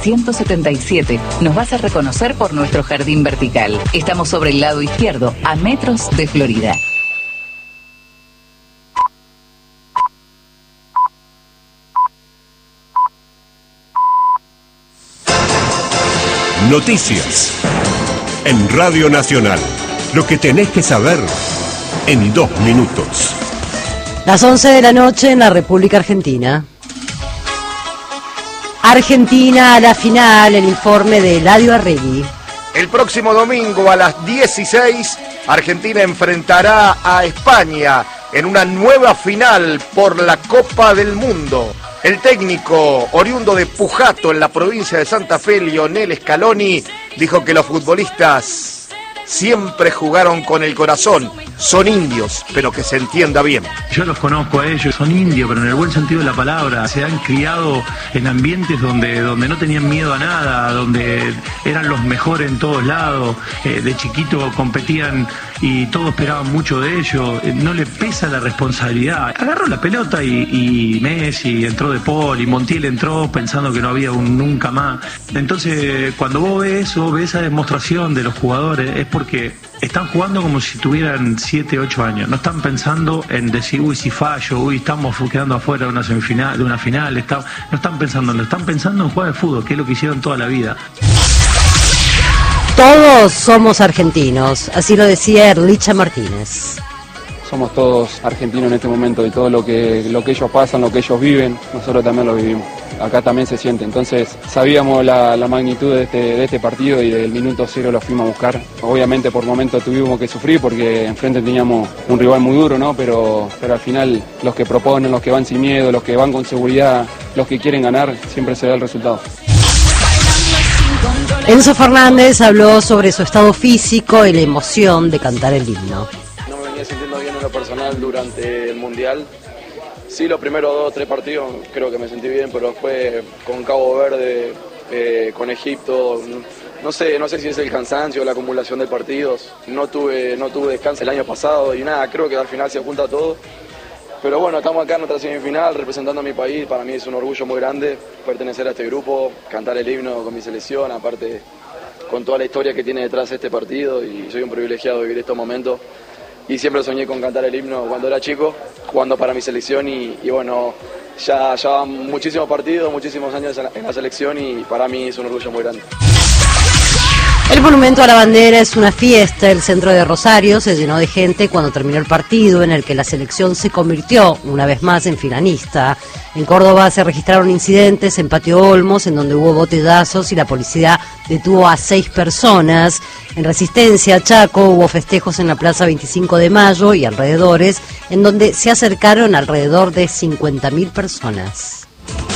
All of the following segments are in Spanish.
177. Nos vas a reconocer por nuestro jardín vertical. Estamos sobre el lado izquierdo, a metros de Florida. Noticias en Radio Nacional. Lo que tenés que saber en 2 minutos. Las 11 de la noche en la República Argentina. Argentina a la final, el informe de Eladio Arregui. El próximo domingo a las 16, Argentina enfrentará a España en una nueva final por la Copa del Mundo. El técnico oriundo de Pujato en la provincia de Santa Fe, Lionel Scaloni, dijo que los futbolistas siempre jugaron con el corazón. Son indios, pero que se entienda bien. Yo los conozco a ellos, son indios, pero en el buen sentido de la palabra. Se han criado en ambientes donde no tenían miedo a nada, donde eran los mejores en todos lados. De chiquito competían y todos esperaban mucho de ellos. No le pesa la responsabilidad. Agarró la pelota y Messi entró de Paul y Montiel entró pensando que no había un nunca más. Entonces, cuando vos ves eso, ves esa demostración de los jugadores, es porque están jugando como si tuvieran 7, 8 años. No están pensando en decir, uy, si fallo, uy, estamos quedando afuera de una semifinal, de una final. No están pensando en jugar al fútbol, que es lo que hicieron toda la vida. Todos somos argentinos, así lo decía Erlicha Martínez. Somos todos argentinos en este momento y todo lo que ellos pasan, lo que ellos viven, nosotros también lo vivimos. Acá también se siente, entonces sabíamos la magnitud de este partido y del minuto 0 lo fuimos a buscar. Obviamente por momentos tuvimos que sufrir porque enfrente teníamos un rival muy duro, ¿no? Pero al final los que proponen, los que van sin miedo, los que van con seguridad, los que quieren ganar, siempre se da el resultado. Enzo Fernández habló sobre su estado físico y la emoción de cantar el himno. No me venía sintiendo bien en lo personal durante el Mundial. Sí, los primeros 2 o 3 partidos creo que me sentí bien, pero después con Cabo Verde, con Egipto, no sé si es el cansancio o la acumulación de partidos. No tuve descanso el año pasado y nada, creo que al final se junta todo. Pero bueno, estamos acá en nuestra semifinal representando a mi país. Para mí es un orgullo muy grande pertenecer a este grupo, cantar el himno con mi selección, aparte con toda la historia que tiene detrás este partido, y soy un privilegiado de vivir estos momentos. Y siempre soñé con cantar el himno cuando era chico, jugando para mi selección y bueno, ya van muchísimos partidos, muchísimos años en la selección y para mí es un orgullo muy grande. El monumento a la bandera es una fiesta. El centro de Rosario se llenó de gente cuando terminó el partido en el que la selección se convirtió una vez más en finalista. En Córdoba se registraron incidentes en Patio Olmos en donde hubo botellazos y la policía detuvo a 6 personas. En Resistencia, Chaco, hubo festejos en la Plaza 25 de Mayo y alrededores en donde se acercaron alrededor de 50.000 personas.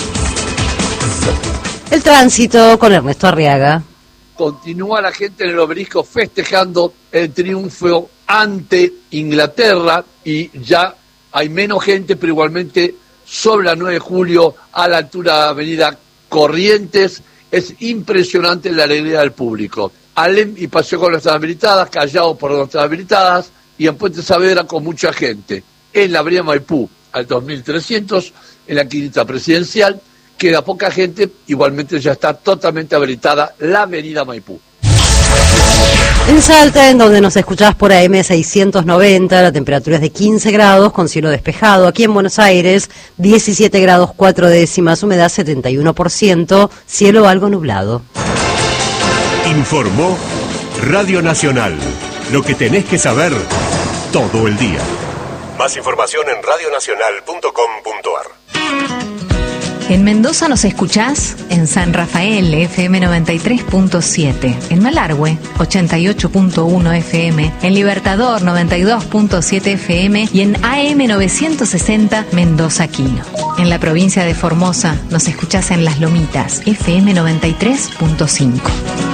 El tránsito con Ernesto Arriaga. Continúa la gente en el Obelisco festejando el triunfo ante Inglaterra y ya hay menos gente, pero igualmente sobre la 9 de julio a la altura de la avenida Corrientes. Es impresionante la alegría del público. Alem y Paseo con nuestras habilitadas, Callao por nuestras habilitadas y en Puente Saavedra con mucha gente. En la avenida Maipú al 2300, en la Quinta Presidencial, queda poca gente, igualmente ya está totalmente habilitada la avenida Maipú. En Salta, en donde nos escuchás por AM 690, la temperatura es de 15 grados con cielo despejado. Aquí en Buenos Aires, 17 grados 4 décimas, humedad 71%, cielo algo nublado. Informó Radio Nacional. Lo que tenés que saber todo el día. Más información en radionacional.com.ar. En Mendoza nos escuchás en San Rafael, FM 93.7, en Malargüe, 88.1 FM, en Libertador, 92.7 FM y en AM 960, Mendoza Quino. En la provincia de Formosa nos escuchás en Las Lomitas, FM 93.5.